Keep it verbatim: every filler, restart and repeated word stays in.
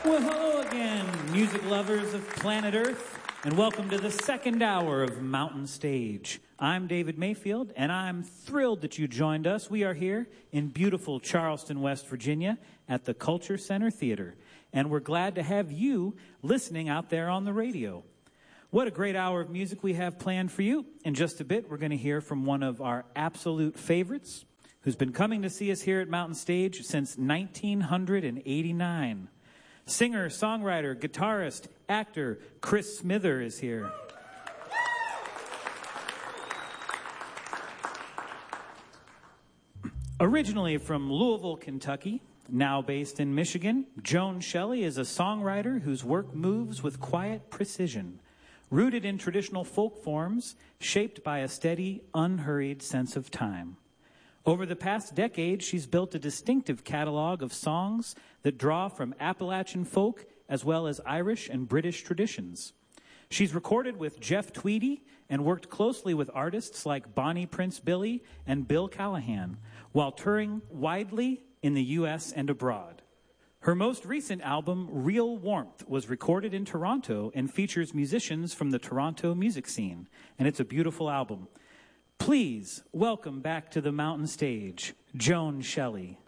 Well, hello again, music lovers of planet Earth, and welcome to the second hour of Mountain Stage. I'm David Mayfield, and I'm thrilled that you joined us. We are here in beautiful Charleston, West Virginia, at the Culture Center Theater, and we're glad to have you listening out there on the radio. What a great hour of music we have planned for you. In just a bit, we're going to hear from one of our absolute favorites, who's been coming to see us here at Mountain Stage since nineteen eighty-nine. Singer, songwriter, guitarist, actor, Chris Smither is here. Originally from Louisville, Kentucky, now based in Michigan, Joan Shelley is a songwriter whose work moves with quiet precision, rooted in traditional folk forms, shaped by a steady, unhurried sense of time. Over the past decade, she's built a distinctive catalog of songs that draw from Appalachian folk as well as Irish and British traditions. She's recorded with Jeff Tweedy and worked closely with artists like Bonnie Prince Billy and Bill Callahan, while touring widely in the U S and abroad. Her most recent album, Real Warmth, was recorded in Toronto and features musicians from the Toronto music scene, and it's a beautiful album. Please welcome back to the Mountain Stage, Joan Shelley.